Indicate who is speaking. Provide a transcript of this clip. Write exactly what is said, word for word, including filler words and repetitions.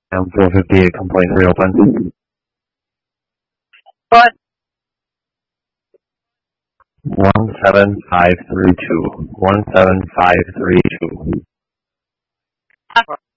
Speaker 1: And four fifty-eight complaint reopened.
Speaker 2: What?
Speaker 1: One seven five three two. One seven five three two.